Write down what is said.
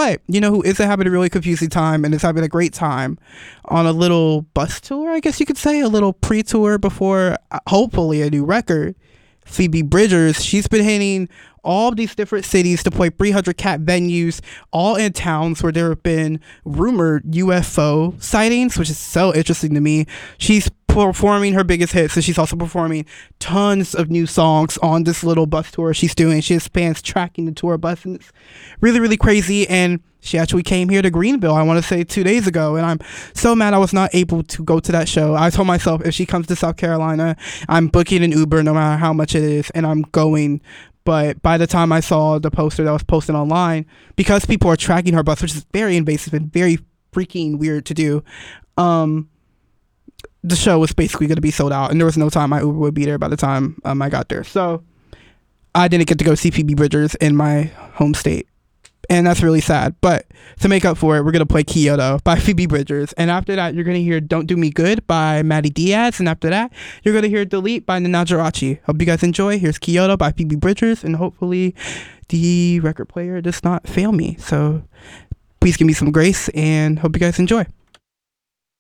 But you know who isn't having a really confusing time and is having a great time on a little bus tour, I guess you could say, a little pre-tour before hopefully a new record? Phoebe Bridgers. She's been hitting all these different cities to play 300 cat venues, all in towns where there have been rumored UFO sightings, which is so interesting to me. She's performing her biggest hits, and she's also performing tons of new songs on this little bus tour she's doing. She has fans tracking the tour bus, and it's really, really crazy. And she actually came here to Greenville, I want to say 2 days ago, and I'm so mad I was not able to go to that show. I told myself if she comes to South Carolina, I'm booking an Uber no matter how much it is, and I'm going. But by the time I saw the poster that was posted online, because people are tracking her bus, which is very invasive and very freaking weird to do, the show was basically going to be sold out, and there was no time my Uber would be there by the time I got there. So I didn't get to go see Phoebe Bridgers in my home state, and that's really sad. But to make up for it, we're going to play Kyoto by Phoebe Bridgers, and after that you're going to hear Don't Do Me Good by Maddie Diaz, and after that you're going to hear Delete by Nana Jirachi. Hope you guys enjoy. Here's Kyoto by Phoebe Bridgers, and hopefully the record player does not fail me, so please give me some grace, and hope you guys enjoy.